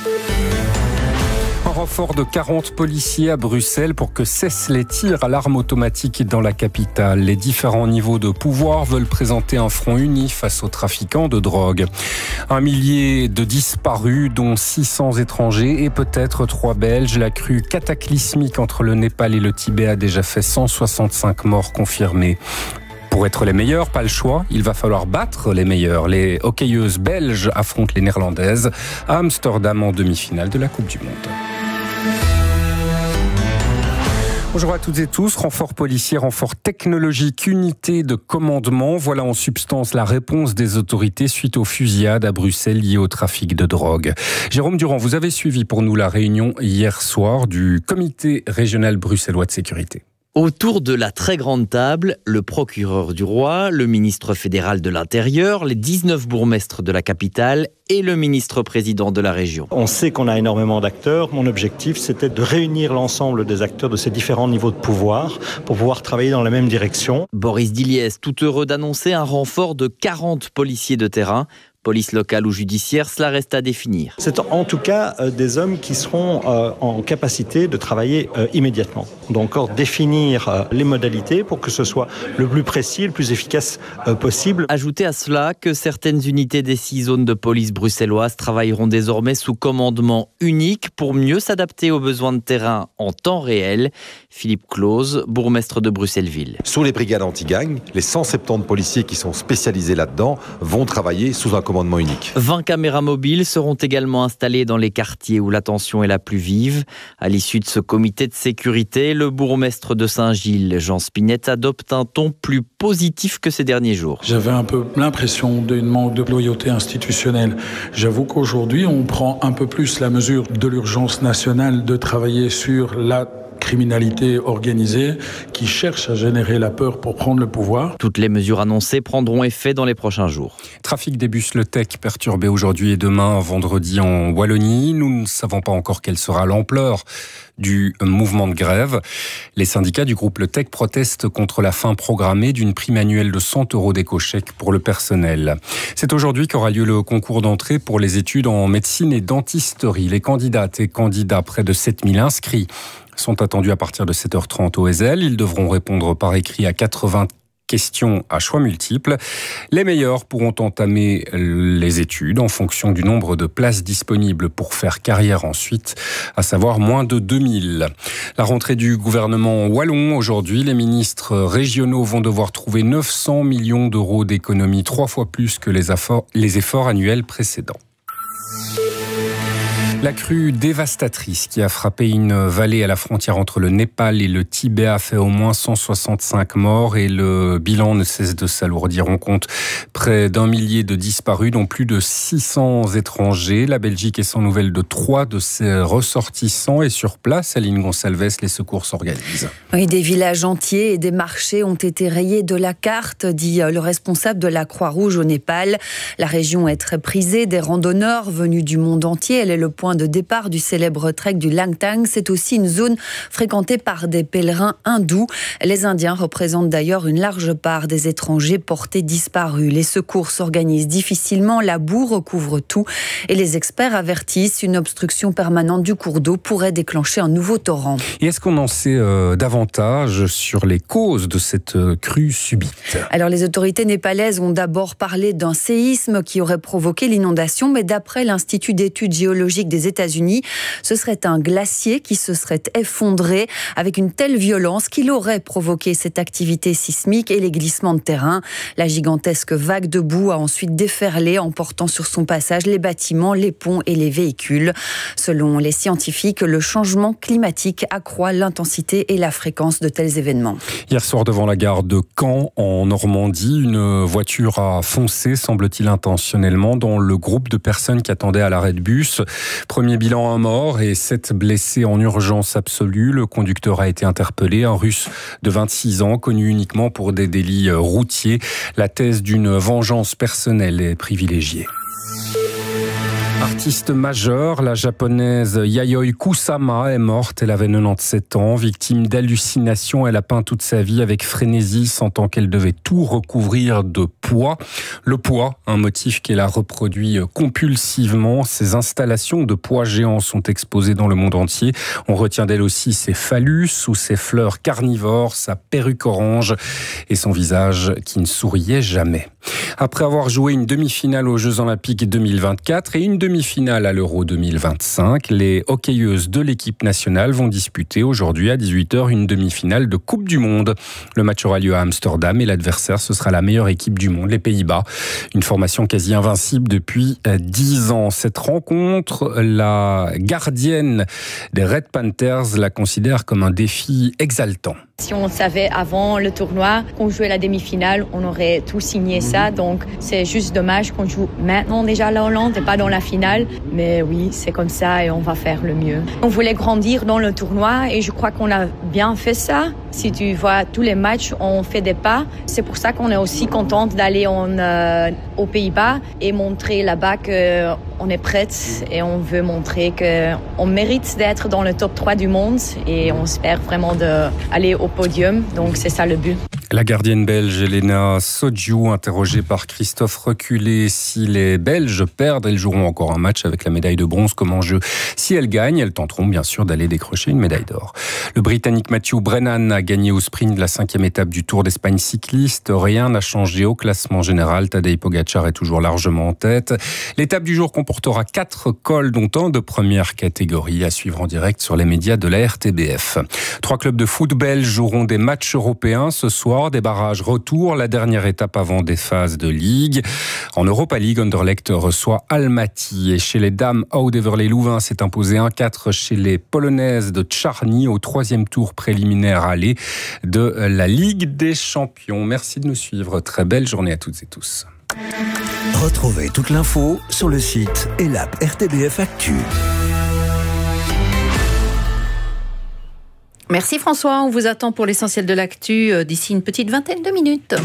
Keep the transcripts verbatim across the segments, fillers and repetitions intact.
Un renfort de quarante policiers à Bruxelles pour que cessent les tirs à l'arme automatique dans la capitale. Les différents niveaux de pouvoir veulent présenter un front uni face aux trafiquants de drogue. Un millier de disparus, dont six cents étrangers et peut-être trois Belges. La crue cataclysmique entre le Népal et le Tibet a déjà fait cent soixante-cinq morts confirmés. Pour être les meilleurs, pas le choix, il va falloir battre les meilleurs. Les hockeyeuses belges affrontent les néerlandaises à Amsterdam en demi-finale de la Coupe du Monde. Bonjour à toutes et tous. Renfort policier, renfort technologique, unité de commandement. Voilà en substance la réponse des autorités suite aux fusillades à Bruxelles liées au trafic de drogue. Jérôme Durand, vous avez suivi pour nous la réunion hier soir du comité régional bruxellois de sécurité. Autour de la très grande table, le procureur du roi, le ministre fédéral de l'Intérieur, les dix-neuf bourgmestres de la capitale et le ministre-président de la région. On sait qu'on a énormément d'acteurs. Mon objectif, c'était de réunir l'ensemble des acteurs de ces différents niveaux de pouvoir pour pouvoir travailler dans la même direction. Boris Diliès, tout heureux d'annoncer un renfort de quarante policiers de terrain. Police locale ou judiciaire, cela reste à définir. C'est en tout cas euh, des hommes qui seront euh, en capacité de travailler euh, immédiatement. Donc encore définir euh, les modalités pour que ce soit le plus précis, le plus efficace euh, possible. Ajoutez à cela que certaines unités des six zones de police bruxelloises travailleront désormais sous commandement unique pour mieux s'adapter aux besoins de terrain en temps réel. Philippe Clause, bourgmestre de Bruxelles-Ville. Sur les brigades anti-gang, les cent soixante-dix policiers qui sont spécialisés là-dedans vont travailler sous un commandement unique. vingt caméras mobiles seront également installées dans les quartiers où la tension est la plus vive. À l'issue de ce comité de sécurité, le bourgmestre de Saint-Gilles, Jean Spinette, adopte un ton plus positif que ces derniers jours. J'avais un peu l'impression d'une manque de loyauté institutionnelle. J'avoue qu'aujourd'hui, on prend un peu plus la mesure de l'urgence nationale de travailler sur la criminalité organisée qui cherche à générer la peur pour prendre le pouvoir. Toutes les mesures annoncées prendront effet dans les prochains jours. Trafic des bus Le Tech perturbé aujourd'hui et demain, vendredi en Wallonie. Nous ne savons pas encore quelle sera l'ampleur du mouvement de grève. Les syndicats du groupe Le Tech protestent contre la fin programmée d'une prime annuelle de cent euros d'éco-chèque pour le personnel. C'est aujourd'hui qu'aura lieu le concours d'entrée pour les études en médecine et dentisterie. Les candidates et candidats, près de sept mille inscrits, sont attendus à partir de sept heures trente au Ezel. Ils devront répondre par écrit à quatre-vingts questions à choix multiples. Les meilleurs pourront entamer les études en fonction du nombre de places disponibles pour faire carrière ensuite, à savoir moins de deux mille. La rentrée du gouvernement wallon aujourd'hui, les ministres régionaux vont devoir trouver neuf cents millions d'euros d'économies, trois fois plus que les efforts, les efforts annuels précédents. La crue dévastatrice qui a frappé une vallée à la frontière entre le Népal et le Tibet a fait au moins cent soixante-cinq morts et le bilan ne cesse de s'alourdir. On compte près d'un millier de disparus, dont plus de six cents étrangers. La Belgique est sans nouvelles de trois de ses ressortissants et sur place, Aline Gonçalves, les secours s'organisent. Oui, des villages entiers et des marchés ont été rayés de la carte, dit le responsable de la Croix-Rouge au Népal. La région est très prisée des randonneurs venus du monde entier. Elle est le point de départ du célèbre trek du Langtang. C'est aussi une zone fréquentée par des pèlerins hindous. Les Indiens représentent d'ailleurs une large part des étrangers portés disparus. Les secours s'organisent difficilement, la boue recouvre tout et les experts avertissent, une obstruction permanente du cours d'eau pourrait déclencher un nouveau torrent. Et est-ce qu'on en sait euh, davantage sur les causes de cette euh, crue subite ? Alors les autorités népalaises ont d'abord parlé d'un séisme qui aurait provoqué l'inondation, mais d'après l'Institut d'études géologiques des États-Unis, ce serait un glacier qui se serait effondré avec une telle violence qu'il aurait provoqué cette activité sismique et les glissements de terrain. La gigantesque vague de boue a ensuite déferlé, emportant sur son passage les bâtiments, les ponts et les véhicules. Selon les scientifiques, le changement climatique accroît l'intensité et la fréquence de tels événements. Hier soir, devant la gare de Caen, en Normandie, une voiture a foncé, semble-t-il intentionnellement, dans le groupe de personnes qui attendaient à l'arrêt de bus. Premier bilan, un mort et sept blessés en urgence absolue. Le conducteur a été interpellé, un Russe de vingt-six ans, connu uniquement pour des délits routiers. La thèse d'une vengeance personnelle est privilégiée. Artiste majeure, la japonaise Yayoi Kusama est morte. Elle avait quatre-vingt-dix-sept ans, victime d'hallucinations. Elle a peint toute sa vie avec frénésie, sentant qu'elle devait tout recouvrir de poids. Le poids, un motif qu'elle a reproduit compulsivement. Ses installations de poids géants sont exposées dans le monde entier. On retient d'elle aussi ses phallus ou ses fleurs carnivores, sa perruque orange et son visage qui ne souriait jamais. Après avoir joué une demi-finale aux Jeux Olympiques deux mille vingt-quatre et une demi-finale à l'Euro deux mille vingt-cinq, les hockeyeuses de l'équipe nationale vont disputer aujourd'hui à dix-huit heures une demi-finale de Coupe du Monde. Le match aura lieu à Amsterdam et l'adversaire, ce sera la meilleure équipe du monde, les Pays-Bas. Une formation quasi invincible depuis dix ans. Cette rencontre, la gardienne des Red Panthers la considère comme un défi exaltant. Si on savait avant le tournoi qu'on jouait la demi-finale, on aurait tout signé ça. Donc c'est juste dommage qu'on joue maintenant déjà la Hollande et pas dans la finale. Mais oui, c'est comme ça et on va faire le mieux. On voulait grandir dans le tournoi et je crois qu'on a bien fait ça. Si tu vois tous les matchs, on fait des pas. C'est pour ça qu'on est aussi contente d'aller en, euh, aux Pays-Bas et montrer là-bas qu'on est prête et on veut montrer qu'on mérite d'être dans le top trois du monde et on espère vraiment d'aller au podium. Donc c'est ça le but. La gardienne belge Elena Sodjou, interrogée par Christophe Reculé. Si les Belges perdent, elles joueront encore un match avec la médaille de bronze comme enjeu. Si elles gagnent, elles tenteront bien sûr d'aller décrocher une médaille d'or. Le Britannique Matthew Brennan a gagné au sprint la cinquième étape du Tour d'Espagne cycliste. Rien n'a changé au classement général. Tadej Pogacar est toujours largement en tête. L'étape du jour comportera quatre cols, dont un de première catégorie, à suivre en direct sur les médias de la R T B F. Trois clubs de foot belges joueront des matchs européens ce soir. Des barrages retour, la dernière étape avant des phases de Ligue. En Europa League, Anderlecht reçoit Almaty. Et chez les dames, Aude-Heverlee-Louvain s'est imposé un quatre chez les Polonaises de Tcharny au troisième tour préliminaire aller de la Ligue des Champions. Merci de nous suivre. Très belle journée à toutes et tous. Retrouvez toute l'info sur le site et l'app R T B F Actu. Merci François, on vous attend pour l'essentiel de l'actu d'ici une petite vingtaine de minutes.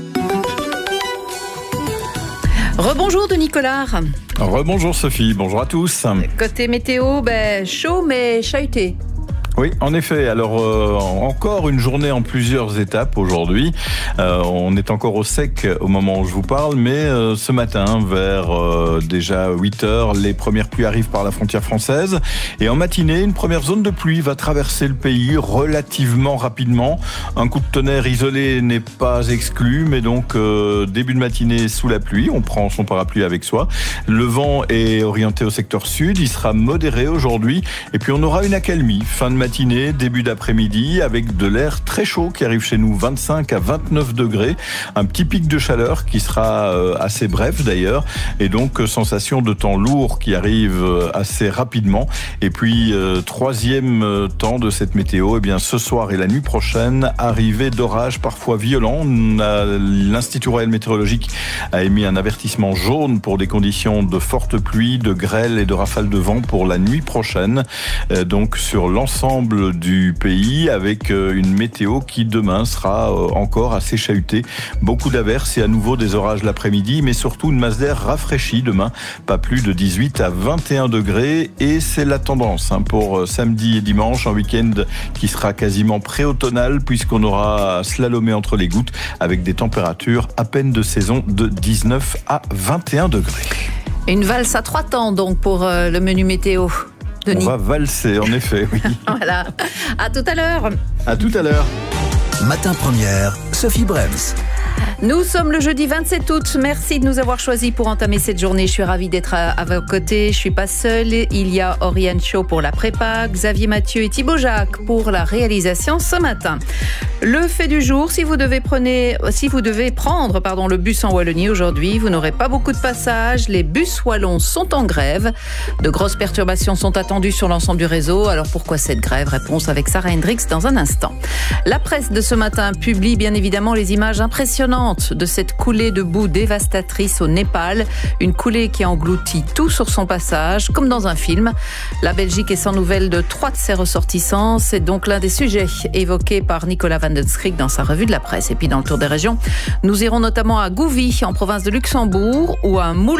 Rebonjour de Nicolas. Rebonjour Sophie, bonjour à tous. Côté météo, ben, chaud mais chahuté. Oui, en effet. Alors, euh, encore une journée en plusieurs étapes aujourd'hui. Euh, on est encore au sec au moment où je vous parle, mais euh, ce matin, vers euh, déjà huit heures, les premières pluies arrivent par la frontière française. Et en matinée, une première zone de pluie va traverser le pays relativement rapidement. Un coup de tonnerre isolé n'est pas exclu, mais donc euh, début de matinée sous la pluie. On prend son parapluie avec soi. Le vent est orienté au secteur sud. Il sera modéré aujourd'hui. Et puis, on aura une accalmie. Fin de matinée, début d'après-midi, avec de l'air très chaud qui arrive chez nous, vingt-cinq à vingt-neuf degrés. Un petit pic de chaleur qui sera assez bref d'ailleurs. Et donc, sensation de temps lourd qui arrive assez rapidement. Et puis, euh, troisième temps de cette météo, eh bien, ce soir et la nuit prochaine, arrivée d'orages parfois violents. L'Institut Royal Météorologique a émis un avertissement jaune pour des conditions de forte pluie, de grêle et de rafales de vent pour la nuit prochaine. Euh, donc, sur l'ensemble du pays, avec une météo qui demain sera encore assez chahutée. Beaucoup d'averses et à nouveau des orages l'après-midi, mais surtout une masse d'air rafraîchie demain, pas plus de dix-huit à vingt et un degrés, et c'est la tendance hein, pour samedi et dimanche, un week-end qui sera quasiment pré-automnal puisqu'on aura slalomé entre les gouttes avec des températures à peine de saison de dix-neuf à vingt et un degrés. Une valse à trois temps donc pour euh, le menu météo. Denis. On va valser, en effet, oui. Voilà. À tout à l'heure. À tout à l'heure. Matin Première, Sophie Brems. Nous sommes le jeudi vingt-sept août. Merci de nous avoir choisis pour entamer cette journée. Je suis ravie d'être à, à vos côtés. Je suis pas seule. Il y a Oriane Chaud pour la prépa, Xavier Mathieu et Thibaut Jacques pour la réalisation ce matin. Le fait du jour, si vous devez, prenez, si vous devez prendre pardon, le bus en Wallonie aujourd'hui, vous n'aurez pas beaucoup de passages. Les bus wallons sont en grève. De grosses perturbations sont attendues sur l'ensemble du réseau. Alors pourquoi cette grève? Réponse avec Sarah Hendricks dans un instant. La presse de ce matin publie bien évidemment les images impressionnantes de cette coulée de boue dévastatrice au Népal. Une coulée qui engloutit tout sur son passage, comme dans un film. La Belgique est sans nouvelles de trois de ses ressortissants. C'est donc l'un des sujets évoqués par Nicolas van den Schrik dans sa revue de la presse. Et puis dans le tour des régions, nous irons notamment à Gouvy, en province de Luxembourg, où un moulin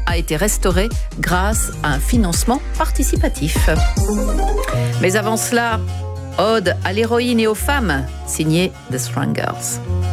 a été restauré grâce à un financement participatif. Mais avant cela, ode à l'héroïne et aux femmes, signé The Strangers.